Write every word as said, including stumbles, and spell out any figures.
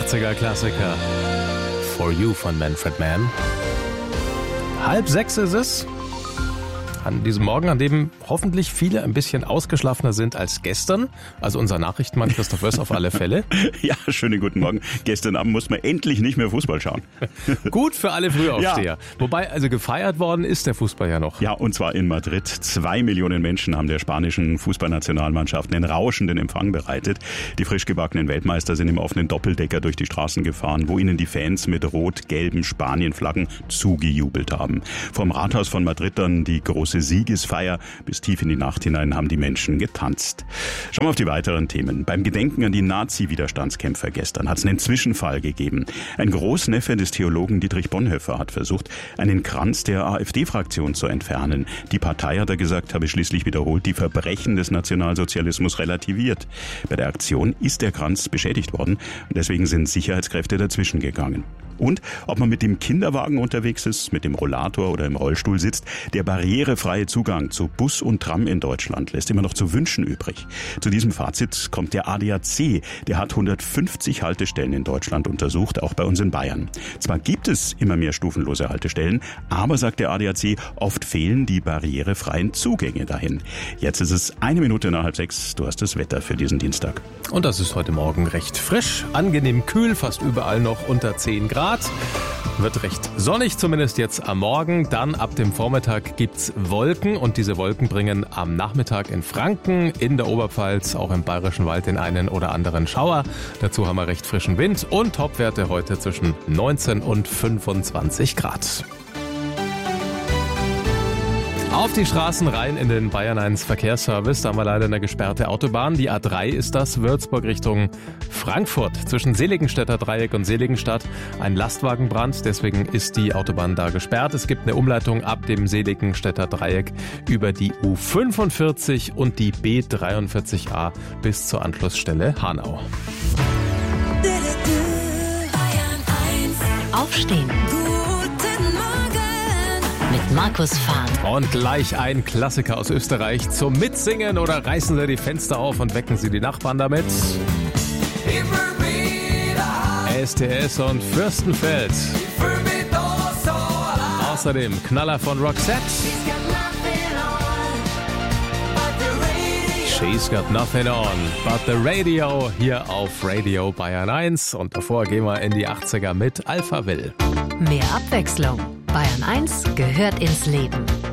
achtziger-Klassiker For You von Manfred Mann. Halb sechs ist es. An diesem Morgen, an dem hoffentlich viele ein bisschen ausgeschlafener sind als gestern. Also unser Nachrichtenmann Christoph Wöss auf alle Fälle. Ja, schönen guten Morgen. Gestern Abend mussten wir endlich nicht mehr Fußball schauen. Gut für alle Frühaufsteher. Ja. Wobei, also gefeiert worden ist der Fußball ja noch. Ja, und zwar in Madrid. Zwei Millionen Menschen haben der spanischen Fußballnationalmannschaft einen rauschenden Empfang bereitet. Die frisch gebackenen Weltmeister sind im offenen Doppeldecker durch die Straßen gefahren, wo ihnen die Fans mit rot-gelben Spanienflaggen zugejubelt haben. Vom Rathaus von Madrid dann die große Siegesfeier. Bis tief in die Nacht hinein haben die Menschen getanzt. Schauen wir auf die weiteren Themen. Beim Gedenken an die Nazi-Widerstandskämpfer gestern hat es einen Zwischenfall gegeben. Ein Großneffe des Theologen Dietrich Bonhoeffer hat versucht, einen Kranz der AfD-Fraktion zu entfernen. Die Partei, hat er gesagt, habe schließlich wiederholt die Verbrechen des Nationalsozialismus relativiert. Bei der Aktion ist der Kranz beschädigt worden und deswegen sind Sicherheitskräfte dazwischen gegangen. Und ob man mit dem Kinderwagen unterwegs ist, mit dem Rollator oder im Rollstuhl sitzt, der barrierefreie Zugang zu Bus und Tram in Deutschland lässt immer noch zu wünschen übrig. Zu diesem Fazit kommt der A D A C. Der hat hundertfünfzig Haltestellen in Deutschland untersucht, auch bei uns in Bayern. Zwar gibt es immer mehr stufenlose Haltestellen, aber, sagt der A D A C, oft fehlen die barrierefreien Zugänge dahin. Jetzt ist es eine Minute nach halb sechs. Du hast das Wetter für diesen Dienstag. Und das ist heute Morgen recht frisch, angenehm kühl, fast überall noch unter zehn Grad. Wird recht sonnig, zumindest jetzt am Morgen. Dann ab dem Vormittag gibt's Wolken und diese Wolken bringen am Nachmittag in Franken, in der Oberpfalz, auch im Bayerischen Wald den einen oder anderen Schauer. Dazu haben wir recht frischen Wind und Topwerte heute zwischen neunzehn und fünfundzwanzig Grad. Auf die Straßen rein in den Bayern eins Verkehrsservice. Da haben wir leider eine gesperrte Autobahn. Die A drei ist das, Würzburg Richtung Frankfurt. Zwischen Seligenstädter Dreieck und Seligenstadt ein Lastwagenbrand. Deswegen ist die Autobahn da gesperrt. Es gibt eine Umleitung ab dem Seligenstädter Dreieck über die U fünfundvierzig und die B dreiundvierzig A bis zur Anschlussstelle Hanau. Aufstehen. Mit Markus Fahn. Und gleich ein Klassiker aus Österreich zum Mitsingen, oder reißen Sie die Fenster auf und wecken Sie die Nachbarn damit. S T S und Fürstenfeld. Außerdem Knaller von Roxette. She's got nothing on but the radio hier auf Radio Bayern eins. Und davor gehen wir in die achtziger mit Alphaville. Mehr Abwechslung. Bayern eins gehört ins Leben.